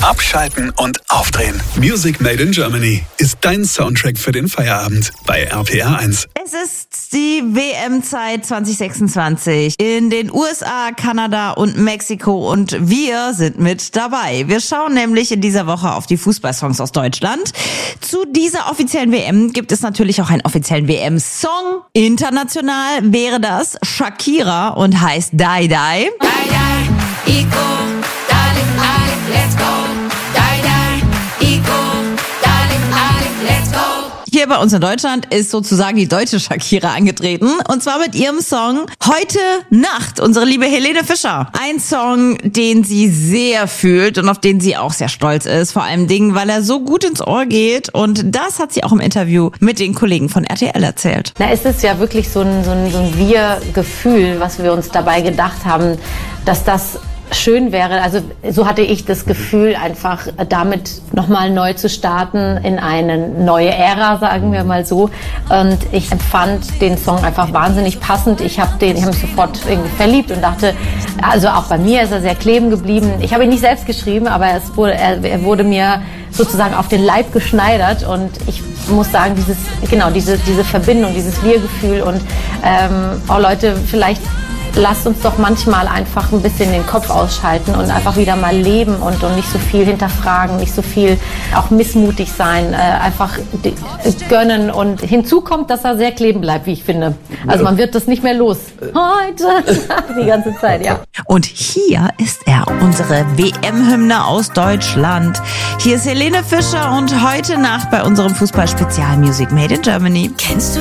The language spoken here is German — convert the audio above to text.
Abschalten und aufdrehen. Music Made in Germany ist dein Soundtrack für den Feierabend bei RPR 1. Es ist die WM-Zeit 2026 in den USA, Kanada und Mexiko und wir sind mit dabei. Wir schauen nämlich in dieser Woche auf die Fußballsongs aus Deutschland. Zu dieser offiziellen WM gibt es natürlich auch einen offiziellen WM-Song. International wäre das Shakira und heißt Die Die. Die, Ico, darling, darling, let's go. Die, Ico, darling, darling, let's go. Hier bei uns in Deutschland ist sozusagen die deutsche Shakira angetreten. Und zwar mit ihrem Song Heute Nacht, unsere liebe Helene Fischer. Ein Song, den sie sehr fühlt und auf den sie auch sehr stolz ist. Vor allem Dingen, weil er so gut ins Ohr geht. Und das hat sie auch im Interview mit den Kollegen von RTL erzählt. Na, es ist ja wirklich so ein Wir-Gefühl, was wir uns dabei gedacht haben, dass das schön wäre. Also so hatte ich das Gefühl, einfach damit nochmal neu zu starten in eine neue Ära, sagen wir mal so. Und ich empfand den Song einfach wahnsinnig passend. Ich habe mich sofort irgendwie verliebt und dachte, also auch bei mir ist er sehr kleben geblieben. Ich habe ihn nicht selbst geschrieben, aber er wurde mir sozusagen auf den Leib geschneidert und ich muss sagen, diese Verbindung, dieses Wir-Gefühl und Leute, vielleicht lasst uns doch manchmal einfach ein bisschen den Kopf ausschalten und einfach wieder mal leben und nicht so viel hinterfragen, nicht so viel auch missmutig sein, einfach gönnen und hinzu kommt, dass er sehr kleben bleibt, wie ich finde. Also man wird das nicht mehr los. Heute, die ganze Zeit, ja. Und hier ist er, unsere WM-Hymne aus Deutschland. Hier ist Helene Fischer und heute Nacht bei unserem Fußballspezial Music Made in Germany. Kennst du